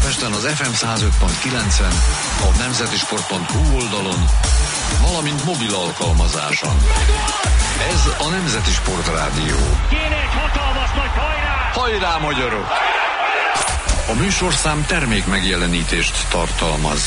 Budapesten az FM 105.9-en, a nemzetisport.hu oldalon, valamint mobil alkalmazáson. Ez a Nemzeti Sport Rádió. Kéne egy hatalmas nagy hajrá! Hajrá, magyarok! A műsorszám termék megjelenítést tartalmaz.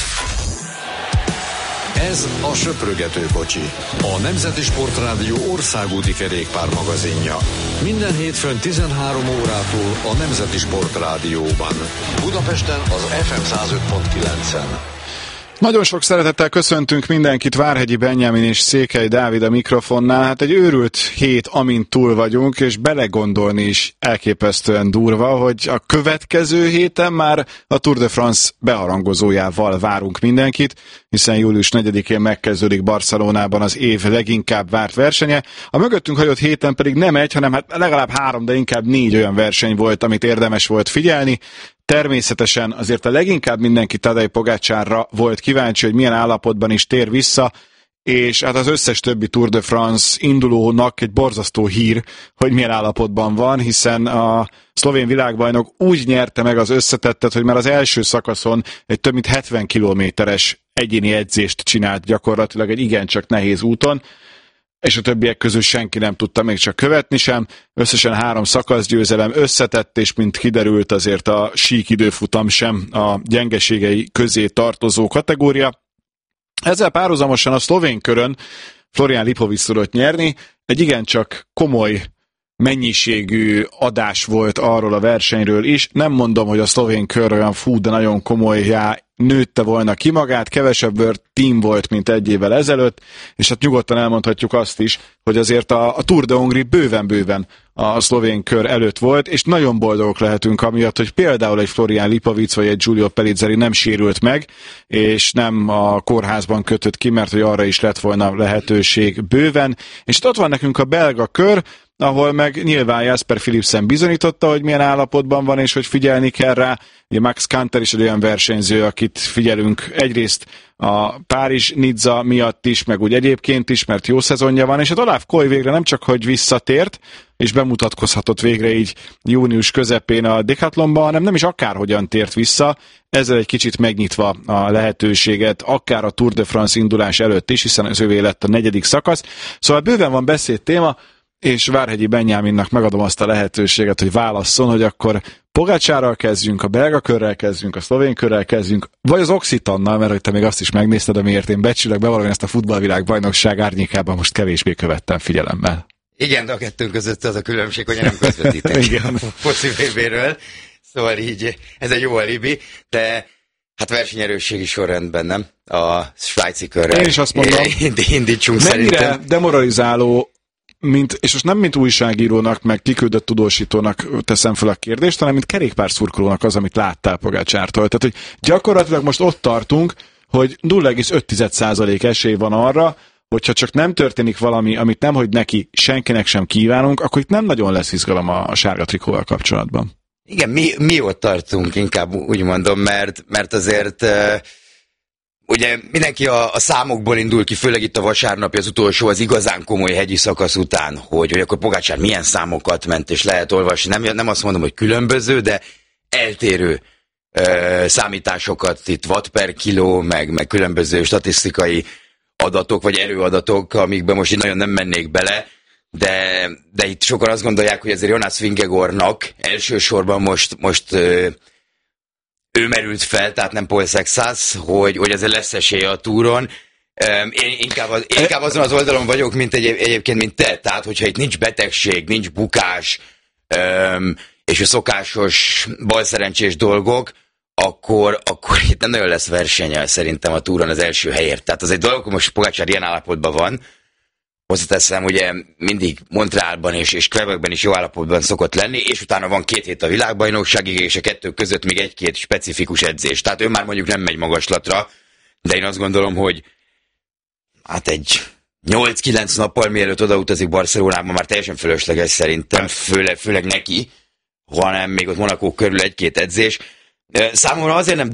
Ez a Söprögető kocsi, a Nemzeti Sport Rádió országúti kerékpár magazinja. Minden hétfőn 13 órától a Nemzeti Sport Rádióban. Budapesten az FM 105.9-en. Nagyon sok szeretettel köszöntünk mindenkit, Várhegyi Benyámin és Székely Dávid a mikrofonnál. Hát egy őrült hét, amint túl vagyunk, és belegondolni is elképesztően durva, hogy a következő héten már a Tour de France beharangozójával várunk mindenkit, hiszen július 4-én megkezdődik Barcelonában az év leginkább várt versenye. A mögöttünk hagyott héten pedig nem egy, hanem hát legalább 3, de inkább 4 olyan verseny volt, amit érdemes volt figyelni. Természetesen azért a leginkább mindenki Tadej Pogačarra volt kíváncsi, hogy milyen állapotban is tér vissza, és hát az összes többi Tour de France indulónak egy borzasztó hír, hogy milyen állapotban van, hiszen a szlovén világbajnok úgy nyerte meg az összetettet, hogy már az első szakaszon egy több mint 70 kilométeres egyéni edzést csinált gyakorlatilag egy igencsak nehéz úton, és a többiek közül senki nem tudta még csak követni sem. Összesen 3 szakaszgyőzelem összetett, és mint kiderült, azért a sík időfutam sem a gyengeségei közé tartozó kategória. Ezzel párhuzamosan a szlovén körön Florian Lipovic tudott nyerni. Egy igencsak komoly mennyiségű adás volt arról a versenyről is. Nem mondom, hogy a szlovén kör olyan de nagyon komolyá nőtte volna ki magát, kevesebb team volt, mint egy évvel ezelőtt, és hát nyugodtan elmondhatjuk azt is, hogy azért a Tour de Hongrie bőven-bőven a szlovén kör előtt volt, és nagyon boldogok lehetünk amiatt, hogy például egy Florian Lipovic vagy egy Giulio Pelizzeri nem sérült meg, és nem a kórházban kötött ki, mert hogy arra is lett volna lehetőség bőven. És ott van nekünk a belga kör, ahol meg nyilván Jasper Philipsen bizonyította, hogy milyen állapotban van, és hogy figyelni kell rá. Ugye Max Kanter is egy olyan versenyző, akit figyelünk egyrészt a Párizs-Nizza miatt is, meg úgy egyébként is, mert jó szezonja van, és hát Olaf Koy végre nem csak, hogy visszatért, és bemutatkozhatott végre így június közepén a Decathlonban, hanem nem is akárhogyan tért vissza, ezzel egy kicsit megnyitva a lehetőséget, akár a Tour de France indulás előtt is, hiszen az övé lett a 4. szakasz. Szóval bőven van beszédtéma, és Várhegyi Benyáminnak megadom azt a lehetőséget, hogy válasszon, hogy akkor Pogačarral kezdjünk, a belga körrel kezdjünk, a szlovén körrel kezdjünk, vagy az Occitannal, mert hogy te még azt is megnézted, amiért én becsülök, bevallom, ezt a futballvilág bajnokság árnyékában most kevésbé követtem figyelemmel. Igen, de a kettőnk között az a különbség, hogy nem közvetítek a foci VB-ről, szóval így ez egy jó alibi, de hát versenyerősségi sorrendben nem, a svájci körrel. Én is azt mondom, indítsunk mennyire szerintem. Demoralizáló, és most nem mint újságírónak, meg kiküldött tudósítónak teszem fel a kérdést, hanem mint kerékpárszurkolónak az, amit láttál Pogačartól. Tehát, hogy gyakorlatilag most ott tartunk, hogy 0,5% esély van arra, hogyha csak nem történik valami, amit nemhogy neki senkinek sem kívánunk, akkor itt nem nagyon lesz izgalom a sárga trikóval kapcsolatban. Igen, mi ott tartunk, inkább úgy mondom, mert azért ugye mindenki a számokból indul ki, főleg itt a vasárnapi az utolsó, az igazán komoly hegyi szakasz után, hogy akkor Pogačar milyen számokat ment, és lehet olvasni. Nem azt mondom, hogy különböző, de eltérő számításokat, itt watt per kiló, meg különböző statisztikai adatok, vagy erőadatok, amikben most így nagyon nem mennék bele, de itt sokan azt gondolják, hogy ezért Jonas Vingegaardnak elsősorban most ő merült fel, tehát nem Paul Sexas, hogy ezért lesz esélye a túron. Én inkább azon az oldalon vagyok, mint egyébként, mint te. Tehát, hogyha itt nincs betegség, nincs bukás, és a szokásos balszerencsés dolgok, akkor itt nem nagyon lesz versenye szerintem a túron az első helyért. Tehát az egy dolog, hogy most Pogačar ilyen állapotban van. Hozzáteszem, ugye mindig Montrealban és Quebecben is jó állapotban szokott lenni, és utána van 2 hét a világbajnokságig, és a 2 között még 1-2 specifikus edzés. Tehát ő már mondjuk nem megy magaslatra, de én azt gondolom, hogy hát egy 8-9 nappal mielőtt odautazik Barcelonában már teljesen fölösleges szerintem, főleg neki, hanem még ott Monaco körül 1-2 edzés. Számomra azért nem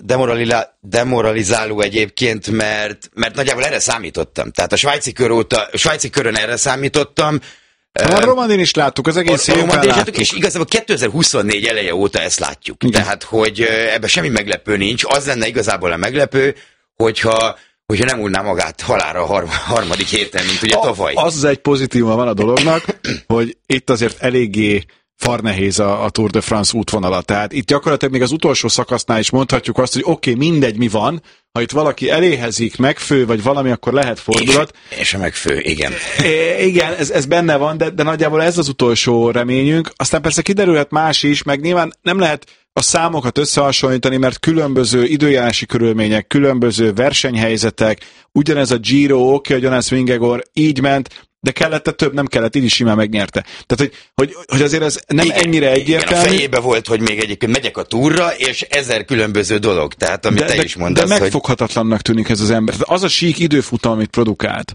demoralizáló egyébként, mert nagyjából erre számítottam. Tehát a svájci körön erre számítottam, A Romandin is láttuk, az egész évben láttuk. És igazából 2024 eleje óta ezt látjuk. Igen. Tehát, hogy ebben semmi meglepő nincs. Az lenne igazából a meglepő, hogyha nem úrná magát halálra a harmadik héten, mint ugye tavaly. Az egy pozitívuma van a dolognak, hogy itt azért eléggé farnehéz a Tour de France útvonala. Tehát itt gyakorlatilag még az utolsó szakasznál is mondhatjuk azt, hogy oké, mindegy, mi van, ha itt valaki eléhezik, megfő, vagy valami, akkor lehet fordulat. És a megfő, igen. Igen, ez benne van, de nagyjából ez az utolsó reményünk. Aztán persze kiderülhet más is, meg nyilván nem lehet a számokat összehasonlítani, mert különböző időjárási körülmények, különböző versenyhelyzetek, ugyanez a Giro, oké, a Jonas Vingegaard így ment, de kellett több, nem kellett, így is simán megnyerte. Tehát, hogy azért ez nem igen, ennyire egyértelmű. Igen, a fejébe volt, hogy még egyébként megyek a túrra, és 1000 különböző dolog, tehát amit te is mondasz. De megfoghatatlannak tűnik ez az ember. Az a sík időfutam, amit produkált,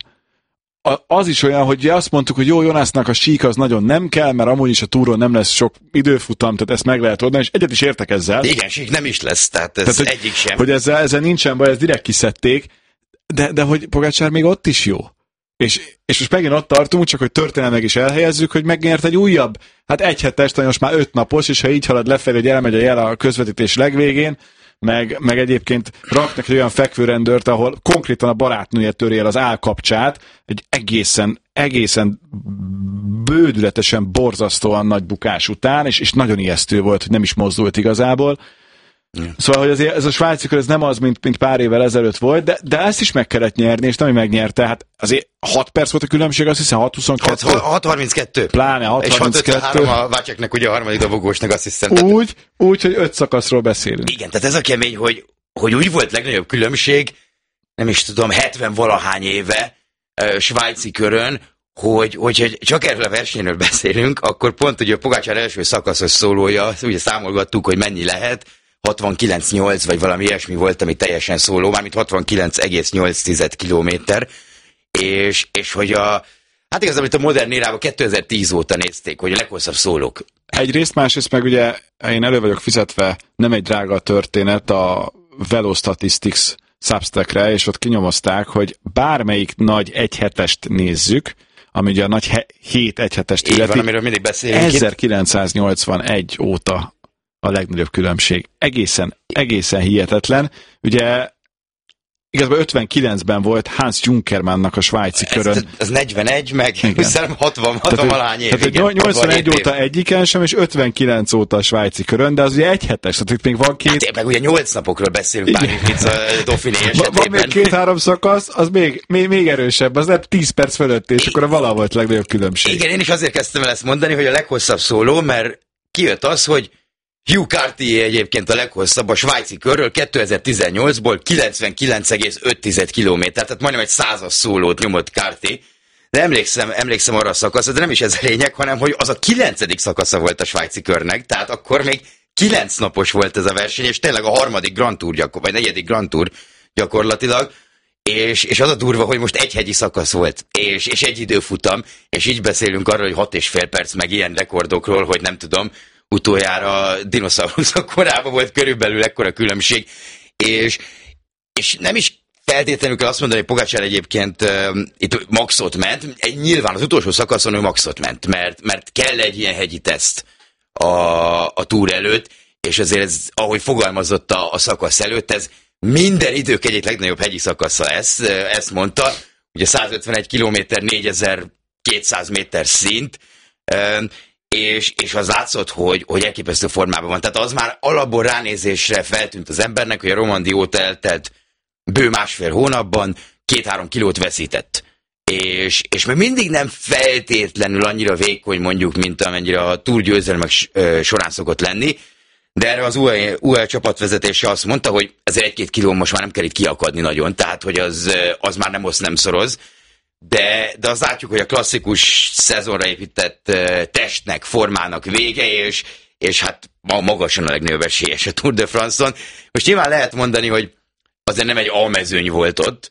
az is olyan, hogy azt mondtuk, hogy jó, Jonasnak a sík az nagyon nem kell, mert amúgy is a túron nem lesz sok időfutam, tehát ezt meg lehet oldani, és egyet is értek ezzel. Igen, sík nem is lesz, tehát ez tehát, egyik sem. Hogy ezzel nincsen baj, ezt direkt kiszedték, de hogy Pogačar még ott is jó. És most megint ott tartunk, csak hogy történelmileg is elhelyezzük, hogy megnyert egy újabb, hát egy hetest, most már 5 napos, és ha így halad lefelé, hogy elmegy a jel a közvetítés legvégén, meg egyébként raknak egy olyan fekvőrendőrt, ahol konkrétan a barátnője töri el az állkapcsát, egy egészen bődületesen, borzasztóan nagy bukás után, és nagyon ijesztő volt, hogy nem is mozdult igazából. Szóval, hogy azért ez a svájci kör, ez nem az, mint pár évvel ezelőtt volt, de ezt is meg kellett nyerni, és nem megnyerte. Hát azért 6 perc volt a különbség, azt hiszem 6-22. 6-32. Pláne 6-32. És 6-53 a Vácseknek, ugye a harmadik dobogósnak asszisztent. Úgy, hogy 5 szakaszról beszélünk. Igen, tehát ez a kemény, hogy úgy volt legnagyobb különbség, nem is tudom, 70-valahány éve svájci körön, hogy csak erről a versenyről beszélünk, akkor pont ugye a Pogačar első szakaszos szólója, ugye számolgattuk, hogy mennyi lehet, 69,8 vagy valami ilyesmi volt, ami teljesen szóló, mármint 69,8 kilométer, és hogy hát igazából itt a modern érában 2010 óta nézték, hogy a leghosszabb szólók. Egyrészt, másrészt meg ugye én elő vagyok fizetve, nem egy drága történet, a Velostatistics Substackre, és ott kinyomozták, hogy bármelyik nagy egyhetest nézzük, ami ugye a nagy 7 egyhetest illeti, van, amiről mindig beszélünk 1981 óta a legnagyobb különbség. Egészen hihetetlen. Ugye igazából 59-ben volt Hans Junkermannnak a svájci körön. Ez 41, meg 60 valány év. Tehát 81 óta egyiken sem, és 59 óta a svájci körön, de az ugye egy hetes, tehát itt még van két... Hát, meg ugye 8 napokról beszélünk bármint a Dauphiné esetében. Van még 2-3 szakasz, az még erősebb, az lehet 10 perc fölött, és akkor valahol volt legnagyobb különbség. Igen, én is azért kezdtem el ezt mondani, hogy a leghosszabb szóló, mert kijött az, hogy Hugh Cartier egyébként a leghosszabb a svájci körről 2018-ból 99,5 kilométer, tehát majdnem egy 100-as szólót nyomott Cartier. De emlékszem arra a szakaszra, de nem is ez a lényeg, hanem hogy az a 9. szakasza volt a svájci körnek, tehát akkor még 9 napos volt ez a verseny, és tényleg a harmadik Grand Tour, vagy negyedik Grand Tour gyakorlatilag, és az a durva, hogy most egy hegyi szakasz volt, és egy időfutam, és így beszélünk arról, hogy 6,5 perc, meg ilyen rekordokról, hogy nem tudom, utoljára dinoszauruszok korában volt körülbelül ekkora különbség, és nem is feltétlenül kell azt mondani, hogy Pogačar egyébként itt maxot ment, nyilván az utolsó szakaszon ő maxot ment, mert kell egy ilyen hegyi teszt a túr előtt, és azért ez, ahogy fogalmazott a szakasz előtt, ez minden idők egyik legnagyobb hegyi szakasza ezt mondta, ugye 151 kilométer, 4200 méter szint, és az látszott, hogy elképesztő formában van. Tehát az már alapból ránézésre feltűnt az embernek, hogy a Romandie óta eltelt bő 1,5 hónapban 2-3 kilót veszített. És még mindig nem feltétlenül annyira vékony mondjuk, mint amennyire a Tour győzelmek során szokott lenni, de erre az UAE csapatvezetése azt mondta, hogy ezért 1-2 kiló most már nem kell itt kiakadni nagyon, tehát hogy az már nem szoroz. De azt látjuk, hogy a klasszikus szezonra épített testnek, formának vége, és hát magasan a legnagyobb esélyes a Tour de France-on. Most nyilván lehet mondani, hogy azért nem egy almezőny volt ott,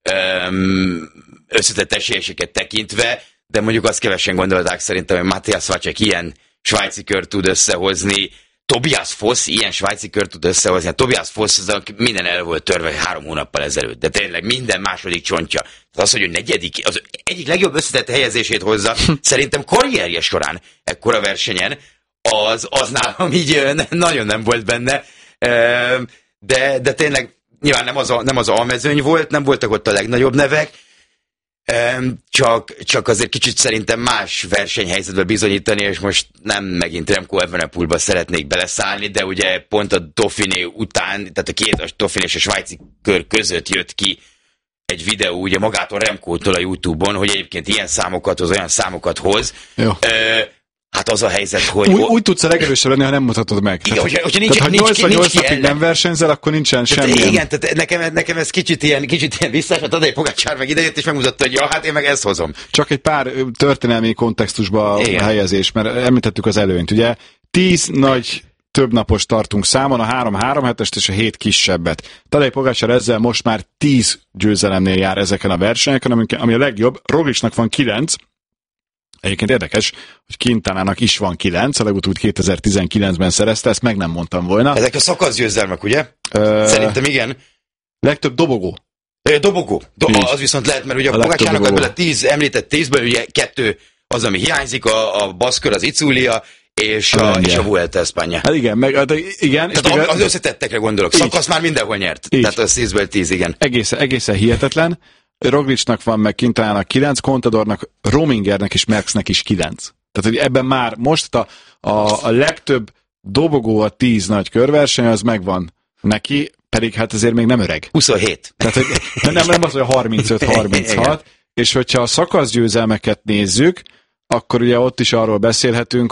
összetett esélyeseket tekintve, de mondjuk azt kevesen gondolták szerintem, hogy Matthias Vácsek ilyen svájci kört tud összehozni, Tobias Foss ilyen svájci kört tud összehozni. Tobias Foss az, minden el volt törve 3 hónappal ezelőtt, de tényleg minden második csontja. Az, hogy a negyedik, az egyik legjobb összetett helyezését hozza, szerintem karrierje során ekkora versenyen, az nálam így nagyon nem volt benne, de tényleg nyilván nem az almezőny volt, nem voltak ott a legnagyobb nevek, csak azért kicsit szerintem más versenyhelyzetbe bizonyítani, és most nem megint Remco Evenepoelba szeretnék beleszállni, de ugye pont a Dauphiné után, tehát a Dauphiné és a svájci kör között jött ki egy videó ugye magától Remco-tól a YouTube-on, hogy egyébként ilyen számokat hoz, olyan számokat hoz. Hát az a helyzet, hogy... Úgy tudsz a legerősebb lenni, ha nem mutatod meg. Igen, hogyha nincs 88 napig nem versenyzel, akkor nincsen semmi. Igen, tehát nekem ez kicsit ilyen visszás, hát Tadej Pogačar meg idejött, és megmutatta, hogy ja, hát én meg ezt hozom. Csak egy pár történelmi kontextusba helyezés, mert említettük az előnyt. Ugye 10 nagy többnapos tartunk számon, a 3 hetest és a 7 kisebbet. Tadej Pogačar ezzel most már 10 győzelemnél jár ezeken a versenyeken, ami a legjobb. Roglicnak van 9. Egyébként érdekes, hogy Quintanának is van 9, a legutóbb 2019-ben szerezte, ezt meg nem mondtam volna. Ezek a szakaszgyőzelmek, ugye? Szerintem igen. Legtöbb dobogó. Dobogó. Az viszont lehet, mert ugye a Pogačarnak ebből a 10 említett 10-ből ugye 2 az, ami hiányzik, a baszkör, az Izulia, és a Vuelta España. Hát igen, igen. Tehát az összetettekre gondolok. Szakasz már mindenhol nyert. Így. Tehát a 10-ből 10, igen. Egészen hihetetlen. Roglicnak van meg Quintanának 9, Contadornak, Romingernek és Merckxnek is 9. Tehát, hogy ebben már most a legtöbb dobogó a 10 nagy körverseny, az megvan neki, pedig hát azért még nem öreg. 27. Tehát, hogy nem az, hogy 35-36, és hogyha a szakaszgyőzelmeket nézzük, akkor ugye ott is arról beszélhetünk,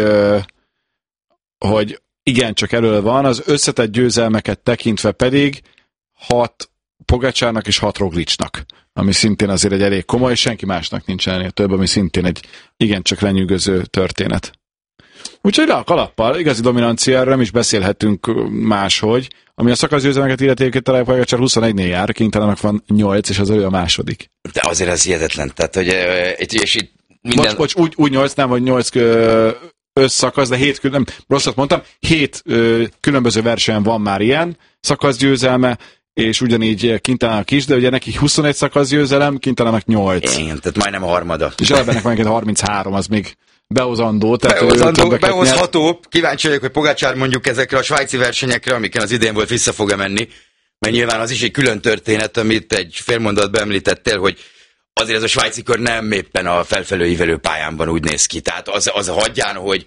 hogy igencsak elől van, az összetett győzelmeket tekintve pedig 6 Pogačarnak és 6 Roglicnak, ami szintén azért egy elég komoly, és senki másnak nincs ennél több, ami szintén egy igencsak lenyűgöző történet. Úgyhogy rá a kalappal, igazi dominanciára nem is beszélhetünk máshogy, ami a szakaszgyőzelmeket illeti, talán Pogačar 21-nél jár, Quintanának van 8, és az ő a második. De azért ez hihetetlen, tehát hogy és itt minden... Bocs, úgy 8, nem, vagy 8 összszakasz, de 7 nem, rosszat mondtam, 7 különböző versenyen van már ilyen szakaszgyőzelme, és ugyanígy Quintanának is, de ugye neki 21 szakaszgyőzelem, Quintanának 8. Igen, tehát majdnem a harmada. És Albennek van 33, az még behozandó. Behozható. Kíváncsi vagyok, hogy Pogačar mondjuk ezekre a svájci versenyekre, amiken az idén volt, vissza fog-e menni, mert nyilván az is egy külön történet, amit egy félmondatban említettél, hogy azért ez a svájci kör nem éppen a felfelőívelő pályánban úgy néz ki. Tehát az hagyján, hogy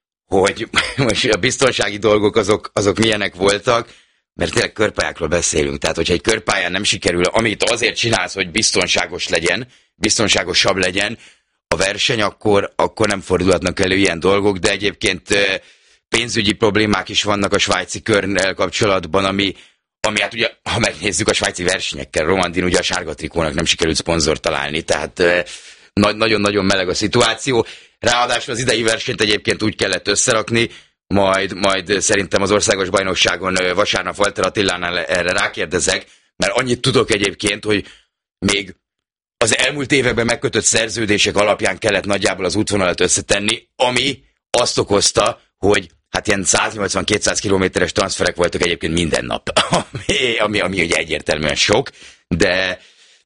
most a biztonsági dolgok azok milyenek voltak, mert tényleg körpályákról beszélünk. Tehát, hogyha egy körpályán nem sikerül, amit azért csinálsz, hogy biztonságos legyen, biztonságosabb legyen a verseny, akkor nem fordulhatnak elő ilyen dolgok, de egyébként pénzügyi problémák is vannak a svájci körrel kapcsolatban, ami hát ugye, ha megnézzük a svájci versenyekkel, Romandin ugye a sárga trikónak nem sikerült szponzort találni, tehát nagyon-nagyon meleg a szituáció. Ráadásul az idei versenyt egyébként úgy kellett összerakni, majd szerintem az országos bajnokságon vasárnap Walter Attilánál erre rákérdezek, mert annyit tudok egyébként, hogy még az elmúlt években megkötött szerződések alapján kellett nagyjából az útvonalat összetenni, ami azt okozta, hogy hát ilyen 180-200 kilométeres transferek voltak egyébként minden nap, ami ugye egyértelműen sok, de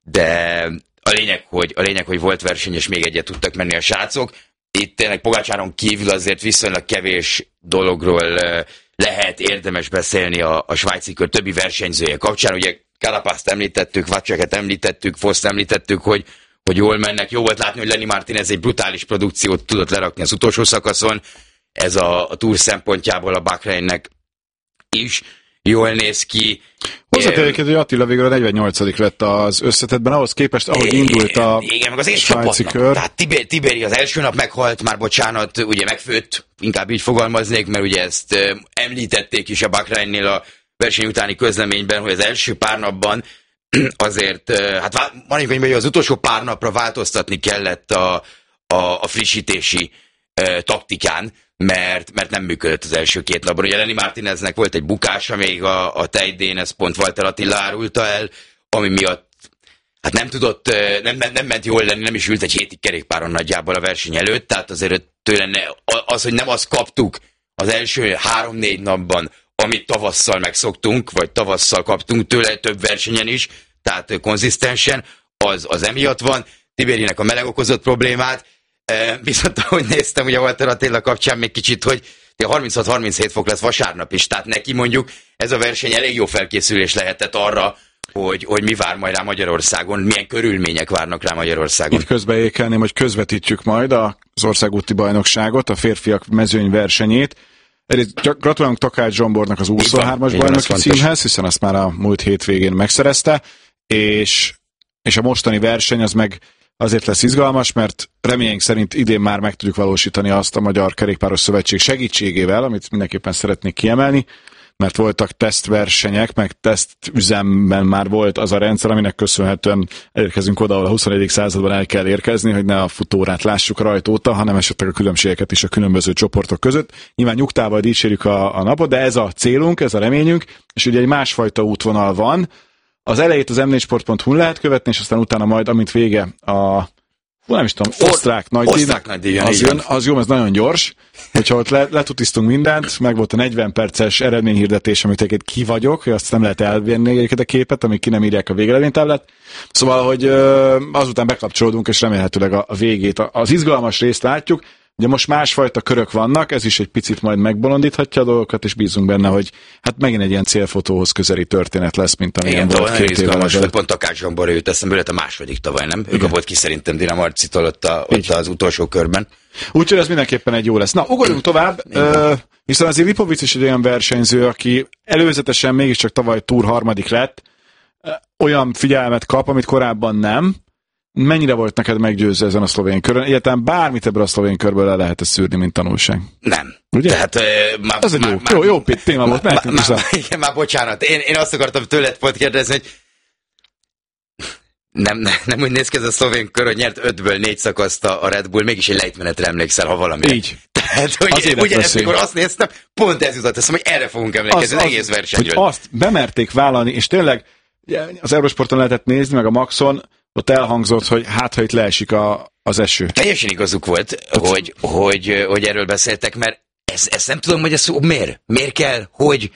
a lényeg, hogy volt verseny, és még egyet tudtak menni a srácok. Itt tényleg Pogačaron kívül azért viszonylag kevés dologról lehet érdemes beszélni a svájci kör többi versenyzője kapcsán. Ugye Carapaz-t említettük, Vaceket említettük, Fosst említettük, hogy jól mennek. Jó volt látni, hogy Lenny Martinez egy brutális produkciót tudott lerakni az utolsó szakaszon. Ez a Tour szempontjából a Bahreinnek is jól néz ki. Hozzátérjük, hogy Attila végül a 48. lett az összetettben, ahhoz képest, ahogy indult a igen, meg az svájci kör. Tehát Tiberi az első nap meghalt, már bocsánat, ugye megfőtt, inkább így fogalmaznék, mert ugye ezt említették is a Bahreinnél a verseny utáni közleményben, hogy az első pár napban azért, hát mondjuk, hogy az utolsó pár napra változtatni kellett a frissítési taktikán, mert nem működött az első 2 napban. Ugye Lenny Martineznek volt egy bukása, még a Teidén, ez pont Walter Attila árulta el, ami miatt hát nem tudott, nem ment jól lenni, nem is ült egy hétig kerékpáron nagyjából a verseny előtt, tehát azért tőle az, hogy nem azt kaptuk, az első 3-4 napban, amit tavasszal megszoktunk, vagy tavasszal kaptunk tőle több versenyen is, tehát konzisztensen, az emiatt van. Tiberinek a meleg okozott problémát, viszont ahogy néztem, ugye Walter Attila kapcsán még kicsit, hogy 36-37 fok lesz vasárnap is, tehát neki mondjuk ez a verseny elég jó felkészülés lehetett arra, hogy mi vár majd rá Magyarországon, milyen körülmények várnak rá Magyarországon. Itt közbeékelném, hogy közvetítjük majd az országúti bajnokságot, a férfiak mezőny versenyét. Gratulálunk Takács Zsombornak az 23-as bajnoki címhez, hiszen azt már a múlt hétvégén megszerezte, és a mostani verseny az meg azért lesz izgalmas, mert reményeink szerint idén már meg tudjuk valósítani azt a Magyar Kerékpáros Szövetség segítségével, amit mindenképpen szeretnék kiemelni, mert voltak tesztversenyek, meg tesztüzemben már volt az a rendszer, aminek köszönhetően elérkezünk oda, ahol a 21. században el kell érkezni, hogy ne a futórát lássuk rajtóta, hanem esetleg a különbségeket is a különböző csoportok között. Nyilván nyugtával dicsérjük a napot, de ez a célunk, ez a reményünk, és ugye egy másfajta útvonal van. Az elejét az m4sport.hu lehet követni, és aztán utána majd, amint vége nem is tudom, osztrák nagydíj, az jó, ez nagyon gyors, hogyha ott letutisztunk mindent, meg volt a 40 perces eredményhirdetés, amit egyébként ki vagyok, hogy azt nem lehet elvenni egyébként a képet, amíg ki nem írják a végeredménytáblát. Szóval, hogy azután bekapcsolódunk, és remélhetőleg a végét, az izgalmas részt látjuk. Ugye most másfajta körök vannak, ez is egy picit majd megbolondíthatja a dolgokat, és bízunk benne, hogy hát megint egy ilyen célfotóhoz közeli történet lesz, mint amilyen volt 2 évvel ezelőtt. Pont Takács Zsomborra jut eszembe, lett a második tavaly, nem? Ő kapott ki szerintem Dina Marcitól ott az utolsó körben. Úgyhogy ez mindenképpen egy jó lesz. Na, ugorjunk tovább, hiszen azért Lipovic is egy olyan versenyző, aki előzetesen mégiscsak tavaly Tour 3. lett, olyan figyelmet kap, amit korábban nem. Mennyire volt neked meggyőző ezen a szlovén körön? Egyáltalán bármit ebből a szlovén körből le lehet szűrni, mint tanulság? Nem. Ugye? Tehát, ez egy jó téma volt. Igen, már bocsánat. Én azt akartam tőled pont kérdezni, hogy nem úgy néz ki ez a szlovén kör, hogy nyert 5-ből 4 szakaszt a Red Bull, mégis egy lejtmenetre emlékszel, ha valami. Így. Tehát, hogy ugyanezt, mikor azt néztem, pont ez jutott eszem, hogy erre fogunk emlékezni az egész versenyről. Hogy azt bemerték vállalni, és tényleg az Eurosporton lehetett nézni, meg a Maxon, ott elhangzott, hogy hát, ha itt leesik az eső. Teljesen igazuk volt, hogy erről beszéltek, mert ezt nem tudom, hogy ez miért? Miért kell, hogy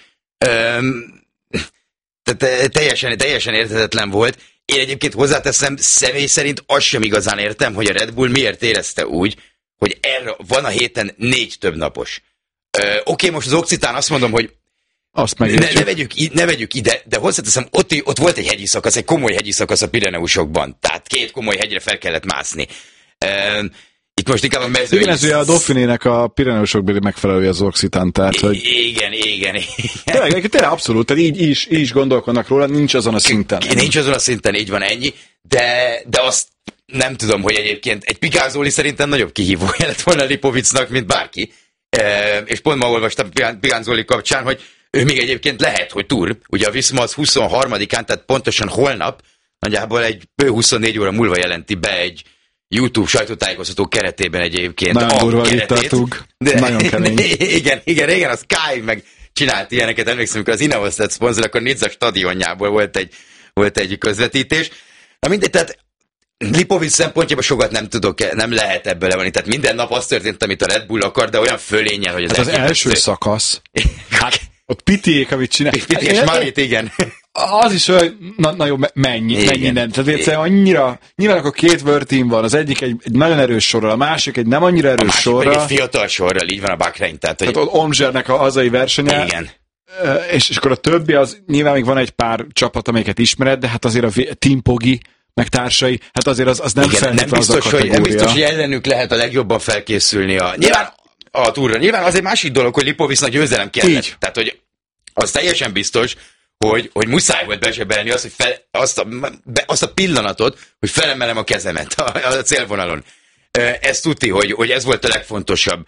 teljesen érthetetlen volt. Én egyébként hozzáteszem, személy szerint azt sem igazán értem, hogy a Red Bull miért érezte úgy, hogy erre van a héten 4 több napos. Oké, most az Occitán azt mondom, hogy ne vegyük ide, de hozzáteszem, ott volt egy hegyi szakasz, egy komoly hegyi szakasz a Pireneusokban, tehát 2 komoly hegyre fel kellett mászni. Itt most inkább a mezőny... Igen, ez ugye a Dauphinének a Pireneusokbeli megfelelője az Occitán, tehát hogy... Igen. Tényleg abszolút, tehát így is gondolkodnak róla, nincs azon a szinten. Nincs azon a szinten, így van, ennyi, de azt nem tudom, hogy egyébként egy Pigánzoli szerintem nagyobb kihívója lett volna Lipovicnak, mint bárki. És pont ma olvastam Pigánzoli kapcsán, hogy ő még egyébként lehet, hogy Tour. Ugye a Viszma az 23-án, tehát pontosan holnap, nagyjából egy 24 óra múlva jelenti be egy YouTube sajtótájékoztató keretében egyébként nagyon durva keretét. Nagyon kemény. Igen, régen a Sky meg csinált ilyeneket, emlékszem, amikor az Inavostat szponzor, akkor Nizza stadionjából volt egy közvetítés. Na mindegy, tehát Lipovic szempontjában sokat nem lehet ebből levonni. Tehát minden nap az történt, amit a Red Bull akar, de olyan fölényen, hogy az első szakasz. Hát ott Pitiék, amit csinál. Piti és Marit, igen. Az is olyan, na jó, mennyi nem. Tehát egyszerűen annyira, nyilván akkor 2 World Team van, az egyik egy nagyon erős sorral, a másik egy nem annyira erős sorral. Egy fiatal sorral, így van a Bahrein. Tehát Omzsernek a hazai versenye. Igen. És akkor a többi, az nyilván még van egy pár csapat, amelyiket ismered, de hát azért a Team Poggi, meg társai, hát azért az nem feltétlenül az a kategória. Nem biztos, hogy ellenük lehet a legjobban felkészülni nyilván a túra. Nyilván az egy másik dolog, hogy Lipovicnak győzelem kellett. Így. Tehát, hogy az teljesen biztos, hogy muszáj volt bezsebelni azt a pillanatot, hogy felemelem a kezemet a célvonalon. Ez tuti, hogy ez volt a legfontosabb.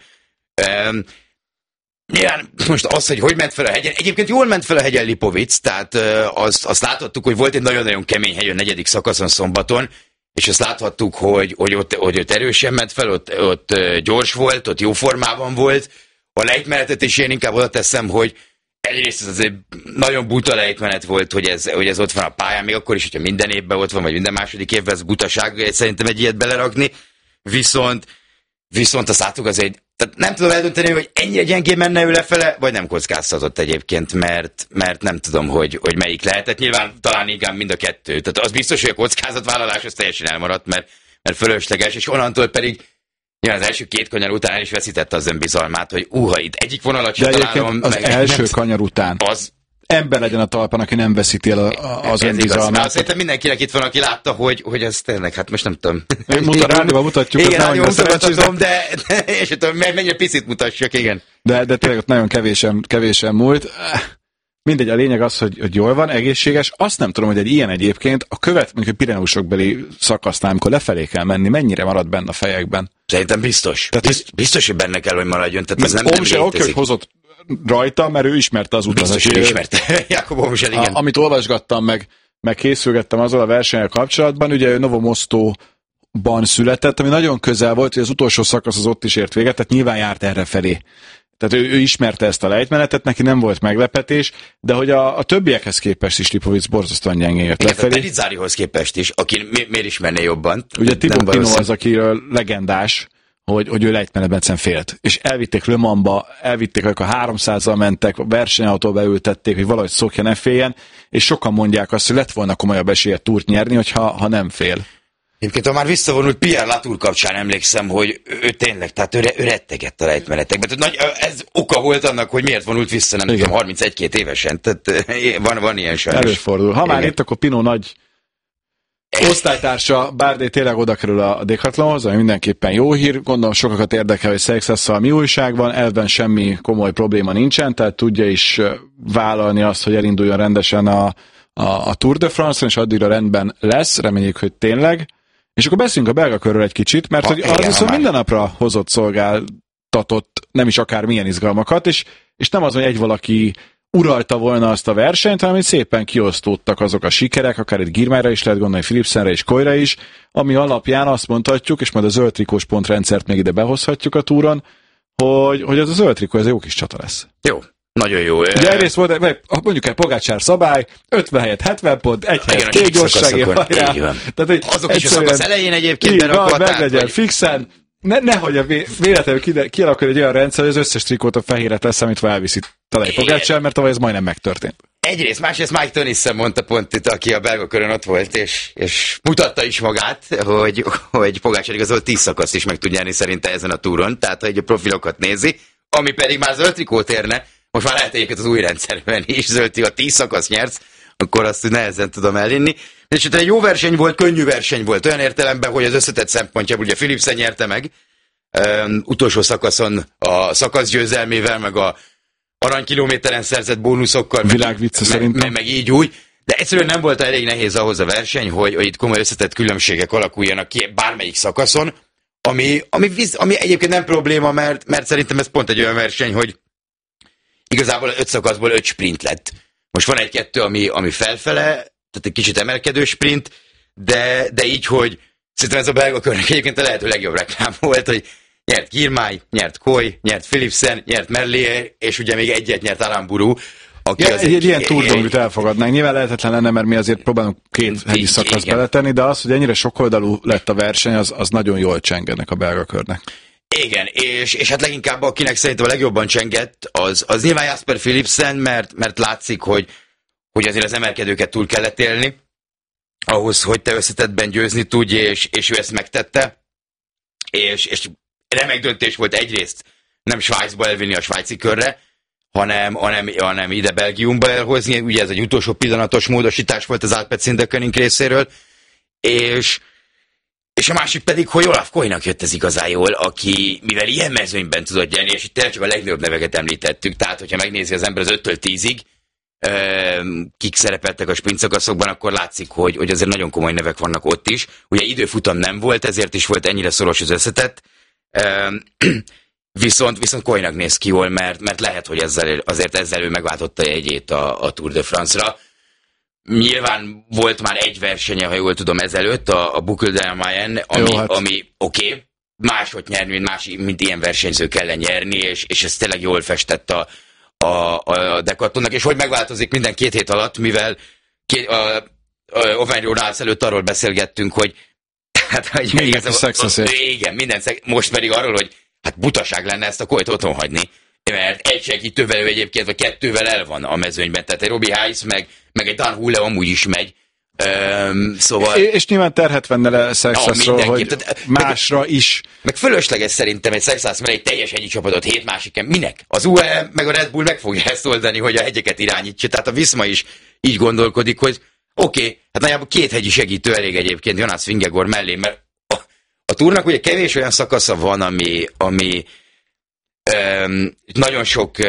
Nyilván most az, hogy ment fel a hegyen, egyébként jól ment fel a hegyen Lipovic, tehát azt láthattuk, hogy volt egy nagyon-nagyon kemény hegy a 4. szakaszon szombaton, és azt láthattuk, hogy ott erősen ment fel, ott gyors volt, ott jó formában volt. A lejtmenetet is én inkább oda teszem, hogy egyrészt ez azért nagyon buta lejtmenet volt, hogy ez ott van a pályán, még akkor is, hogyha minden évben ott van, vagy minden második évben, ez butaság szerintem egy ilyet belerakni. Viszont azt láttuk, az egy Tehát nem tudom eldönteni, hogy ennyire gyengén menne ő lefele, vagy nem kockáztatott egyébként, mert nem tudom, hogy melyik lehetett. Nyilván talán inkább mind a kettő. Tehát az biztos, hogy a kockázatvállalás az teljesen elmaradt, mert fölösleges, és onnantól pedig nyilván az első 2 kanyar után el is veszítette az önbizalmát, hogy itt egyik vonalat sem találom. Az első kanyar után az ember legyen a talpán, aki nem veszíti el az önbizalmát. Szerintem mindenkinek itt van, aki látta, hogy ez tényleg, hát most nem tudom. Rádióban mutatjuk. Igen, rádióban mutatom, de és tudom, mennyire picit mutassak, igen. De tényleg ott nagyon kevésen múlt. Mindegy, a lényeg az, hogy jól van, egészséges. Azt nem tudom, hogy egy ilyen egyébként mondjuk a Pireneusokbeli szakasznál, amikor lefelé kell menni, mennyire marad benne a fejekben. Szerintem biztos. Tehát biztos, hogy benne kell, hogy maradjon. Tehát ez nem létezik. Oké, hogy hozott rajta, mert ő ismerte az utat. Biztos, hogy ismerte. Jakob Omsel, igen. Amit olvasgattam, meg készülgettem azzal a versennyel kapcsolatban, ugye ő Novo Mostóban született, ami nagyon közel volt, hogy az utolsó szakasz az ott is ért véget, tehát nyilván járt erre felé. Tehát ő ismerte ezt a lejtmenetet, neki nem volt meglepetés, de hogy a többiekhez képest is Lipovic borzasztóan gyengén ért lefelé. Igen, Perizárihoz képest is, aki miért ismerné jobban. Ugye Thibaut Pinot az, akiről legendás, hogy ő lejtmenetben egyszerűen félt. És elvitték Le Mansba, elvitték, a 300-al mentek, a versenyautóba beültették, hogy valahogy szokja, ne féljen, és sokan mondják azt, hogy lett volna komolyabb esélye túrt nyerni, hogyha nem fél. Egyébként, ha már visszavonult Pierre Latour kapcsán emlékszem, hogy ő tényleg, tehát ő rettegett a lejtmenetekben. Ez oka volt annak, hogy miért vonult vissza, nem tudom, 31-2 évesen. Tehát van ilyen sajnos. Előfordul. Ha már itt, akkor Pinot nagy osztálytársa Bardet tényleg oda kerül a Decathlonhoz, ami mindenképpen jó hír. Gondolom sokakat érdekel, hogy Seixasszal mi újság van, elvben semmi komoly probléma nincsen, tehát tudja is vállalni azt, hogy elinduljon rendesen a Tour de France-on, és addigra rendben lesz, reméljük, hogy tényleg. És akkor beszéljünk a belga körről egy kicsit, mert hogy az viszont minden napra hozott szolgáltatott nem is akár milyen izgalmakat, és nem az, hogy egy valaki uralta volna azt a versenyt, hanem hogy szépen kiosztódtak azok a sikerek, akár itt Girmayra is lehet gondolni, Philipsenre és Koyra is, ami alapján azt mondhatjuk, és majd a zöld trikós pontrendszert még ide behozhatjuk a túron, hogy ez a zöld trikó, ez egy jó kis csata lesz. Jó. Nagyon jó. Ugye egyrészt volt, mondjuk egy Pogačar szabály, 50 helyett 70 pont, egy helyett 2 gyorsági hajrá. Azok is a szakasz elején egyébként berakva. Meg legyen fixen, nehogy véletlenül kialakul egy olyan rendszer, hogy az összes trikót a fehéret leszámítva elviszi talán Pogačar, mert tavaly ez majdnem megtörtént. Egyrészt, másrészt Mike Tönnissen mondta pont itt, aki a belga körön ott volt, és mutatta is magát, hogy Pogačar igazolt 10 szakaszt is meg tud nyerni szerinte ezen a túron, tehát hogy a profilokat nézi, ami pedig már zöld trikót érne. Most már lehet egyébként az új rendszerben is zöldi, ha 10 szakasz nyersz, akkor azt nehezen tudom elinni. És egy jó verseny volt, könnyű verseny volt, olyan értelemben, hogy az összetett szempontjából, ugye Philipsen nyerte meg utolsó szakaszon a szakaszgyőzelmével, meg a aranykilométeren szerzett bónuszokkal, világvicce szerintem. Meg így úgy, de egyszerűen nem volt elég nehéz ahhoz a verseny, hogy itt komoly összetett különbségek alakuljanak ki bármelyik szakaszon, ami egyébként nem probléma, mert szerintem ez pont egy olyan verseny, hogy igazából 5 szakaszból 5 sprint lett. Most van 1-2, ami felfele, tehát egy kicsit emelkedő sprint, de így, hogy szerintem ez a belga körnek egyébként a lehető legjobb reklám volt, hogy nyert Girmay, nyert Koy, nyert Philipsen, nyert Merlier, és ugye még egyet nyert Aramburu. Egy ilyen túrdongit elfogadnánk. Nyilván lehetetlen lenne, mert mi azért próbálunk 2 hegyi szakaszt beletenni, de az, hogy ennyire sokoldalú lett a verseny, az nagyon jól cseng ennek a belga körnek. Igen, és hát leginkább akinek szerintem a legjobban csengett, az nyilván Jasper Philipsen, mert látszik, hogy azért az emelkedőket túl kellett élni, ahhoz, hogy te összetettben győzni tudj, és ő ezt megtette, és remek döntés volt egyrészt nem Svájcba elvinni a svájci körre, hanem ide Belgiumba elhozni, ugye ez egy utolsó pillanatos módosítás volt az Alpecin részéről, és a másik pedig, hogy Olaf Koynak jött ez igazán jól, aki, mivel ilyen mezőnyben tudott nyerni, és itt tényleg csak a legnagyobb neveket említettük, tehát hogyha megnézi az ember az 5-től 10-ig, kik szerepeltek a sprint szakaszokban, akkor látszik, hogy azért nagyon komoly nevek vannak ott is. Ugye időfutam nem volt, ezért is volt ennyire szoros az összetett. Viszont Koynak néz ki jól, mert lehet, hogy ezzel ő megváltotta a jegyét a Tour de France-ra. Nyilván volt már egy versenye, ha jól tudom, ezelőtt, a Boucle de Mayenne, ami oké, máshogy nyerni, mint ilyen versenyzők ellen nyerni, és ez tényleg jól festett a Decathlonnak, és hogy megváltozik minden 2 hét alatt, mivel Auvergne-Rhône előtt arról beszélgettünk, hogy igen, most pedig arról, hogy hát butaság lenne ezt a Colt otthon hagyni, mert egy segítővel ő egyébként, vagy kettővel el van a mezőnyben, tehát egy Robbie Hayes, meg egy Dan Hule amúgy is megy. Szóval... És nyilván terhet venne le Sexasról, hogy tehát, másra is. Meg fölösleges szerintem egy Sexas, mert egy teljes hegyi csapatot 7 másiken. Minek? Az UAE meg a Red Bull meg fogja ezt oldani, hogy a hegyeket irányítsa. Tehát a Visma is így gondolkodik, hogy oké, hát nagyjából 2 hegyi segítő elég egyébként Jonas Vingegaard mellé, mert a túrnak ugye kevés olyan szakasza van, ami nagyon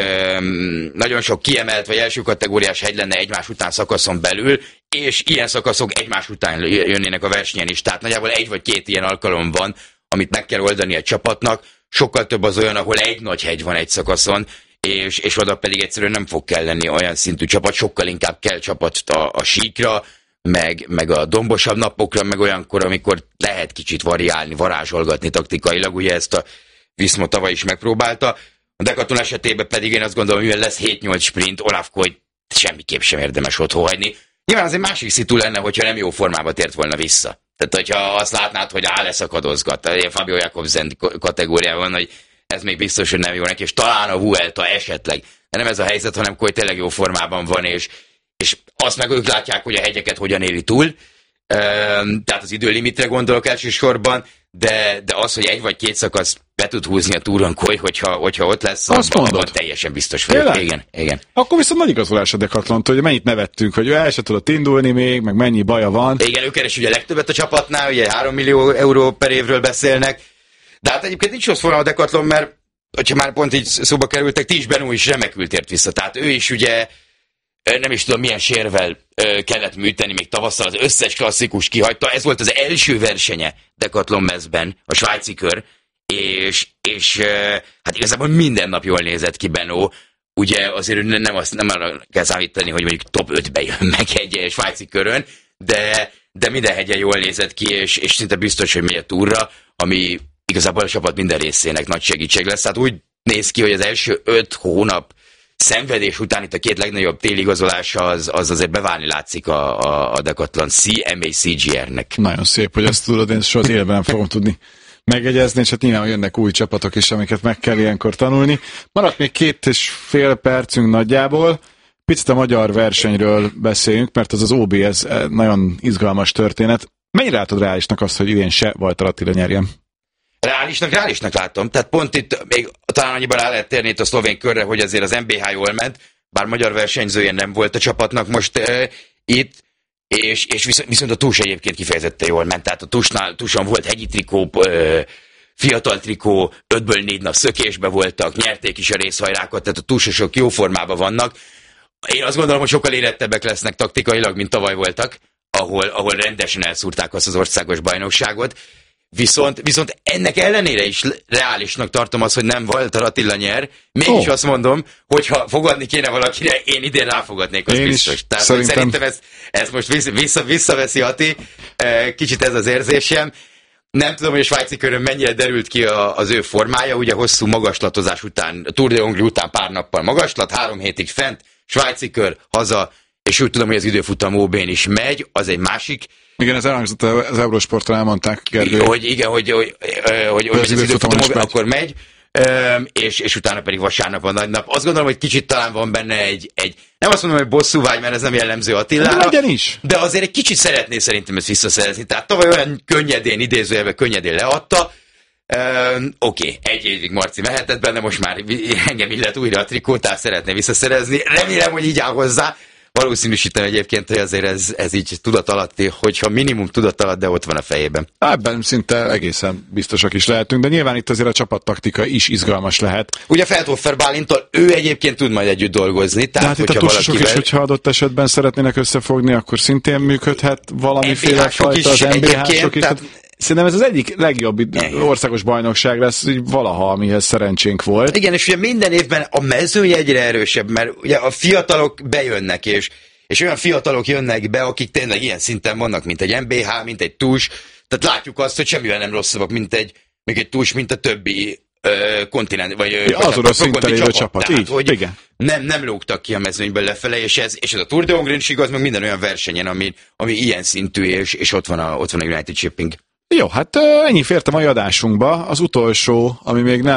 sok kiemelt vagy első kategóriás hegy lenne egymás után szakaszon belül, és ilyen szakaszok egymás után jönnének a versenyen is. Tehát nagyjából 1 vagy 2 ilyen alkalom van, amit meg kell oldani a csapatnak. Sokkal több az olyan, ahol egy nagy hegy van egy szakaszon, és oda pedig egyszerűen nem fog kelleni olyan szintű csapat, sokkal inkább kell csapat a síkra, meg a dombosabb napokra, meg olyankor, amikor lehet kicsit variálni, varázsolgatni taktikailag. Ugye ezt a Visma tavaly is megpróbálta. A Decathlon esetében pedig én azt gondolom, hogy lesz 7-8 sprint, Olaf Koit semmiképp sem érdemes otthon hagyni. Nyilván az egy másik szitu lenne, hogyha nem jó formába tért volna vissza. Tehát, hogyha azt látnád, hogy leszakadozgat, Fabio Jakobsen kategóriában, hogy ez még biztos, hogy nem jó neki, és talán a Vuelta esetleg. De nem ez a helyzet, hanem Koit tényleg jó formában van, és azt meg ők látják, hogy a hegyeket hogyan éli túl. Tehát az időlimitre gondolok elsősorban, de az, hogy 1 vagy 2 szakasz be tud húzni a túron Koy, hogyha ott lesz, abban teljesen biztos vagyok. Igen. Akkor viszont nagy igazolás a Decathlon-tól, hogy mennyit nevettünk, hogy ő el se tudott indulni még, meg mennyi baja van. Igen, ő keres ugye legtöbbet a csapatnál, ugye 3 millió euró per évről beszélnek, de hát egyébként nincs rossz volna a Decathlon, mert hogyha már pont így szóba kerültek, Tish Benoit is remekül tért vissza, tehát ő is ugye nem is tudom milyen sérvel kellett műteni még tavasszal, az összes klasszikus kihagyta, ez volt az első versenye Decathlon mezben, a svájci kör, és hát igazából minden nap jól nézett ki Benoit, ugye azért nem arra kell számítani, hogy mondjuk top 5-be jön meg egy svájci körön, de minden hegyen jól nézett ki, és szinte biztos, hogy megy a túrra, ami igazából a csapat minden részének nagy segítség lesz. Hát úgy néz ki, hogy az első 5 hónap szenvedés után itt a 2 legnagyobb téligazolása az azért beválni látszik a Decathlon CMA-CGR-nek. Nagyon szép, hogy ezt tudod, én soha az életben nem fogom tudni megegyezni, és hát nyilván jönnek új csapatok is, amiket meg kell ilyenkor tanulni. Maradt még 2,5 percünk nagyjából. Picit a magyar versenyről beszéljünk, mert az OB, ez nagyon izgalmas történet. Mennyire látod reálisnak azt, hogy idén se Walter Attila nyerjen? Reálisnak látom. Tehát pont itt még talán annyiban rá lehet térni itt a szlovén körre, hogy azért az MBH jól ment, bár magyar versenyzője nem volt a csapatnak most itt, és viszont a Tush egyébként kifejezetten jól ment. Tehát a Tushon volt hegyi trikó, fiatal trikó, 5-ből 4 nap szökésbe voltak, nyerték is a részhajrákat, tehát a Tushosok jó formában vannak. Én azt gondolom, hogy sokkal érettebbek lesznek taktikailag, mint tavaly voltak, ahol rendesen elszúrták azt az országos bajnokságot. Viszont ennek ellenére is reálisnak tartom azt, hogy nem Walter Attila nyer. Mégis azt mondom, hogyha fogadni kéne valakire, én idén ráfogadnék, az biztos. Tehát szerintem ezt most visszaveszi Ati. Kicsit ez az érzésem. Nem tudom, hogy a svájci körön mennyire derült ki az ő formája. Ugye hosszú magaslatozás után, a Tour de Hongrie után pár nappal magaslat, 3 hétig fent, svájci kör, haza, és úgy tudom, hogy az időfutam OB-n is megy, az egy másik. Igen, ez elhangzott, az Eurosportra elmondták, Gergő. Hogy az időfutam OB akkor megy, és utána pedig vasárnap a nagy nap. Azt gondolom, hogy kicsit talán van benne egy nem azt mondom, hogy bosszúvágy, mert ez nem jellemző Attilára. De azért egy kicsit szeretné szerintem ezt visszaszerezni. Tehát tavaly olyan könnyedén, idézőjelben könnyedén leadta. Oké, egy évig Marci mehetett benne, most már engem illet újra a trikót, tehát szeretné visszaszerezni. Remélem, hogy így áll hozzá. Valószínűsítem egyébként, hogy azért ez így tudatalatti, hogyha minimum tudatalat, de ott van a fejében. Ebben szinte egészen biztosak is lehetünk, de nyilván itt azért a csapattaktika is izgalmas lehet. Ugye Feldhofer Bálinttal ő egyébként tud majd együtt dolgozni. Tehát hát itt a tusosok is, hogyha adott esetben szeretnének összefogni, akkor szintén működhet valamiféle fajta, az MBH-sok is. Szerintem ez az egyik legjobb országos bajnokság lesz valaha, amihez szerencsénk volt. Igen, és ugye minden évben a mezőny egyre erősebb, mert ugye a fiatalok bejönnek, és olyan fiatalok jönnek be, akik tényleg ilyen szinten vannak, mint egy MBH, mint egy Tush. Tehát látjuk azt, hogy semmivel nem rosszabbak, még egy Tush, mint a többi kontinent, vagy azon a szinten lévő csapat. Tehát, így, hogy igen. Nem lógtak ki a mezőnyből lefele, és ez a Tour de Hongrie is igaz, meg minden olyan versenyen, ami ilyen szintű, és ott van a United Shipping. Jó, hát ennyi fért a mai adásunkba. Az utolsó, ami még nem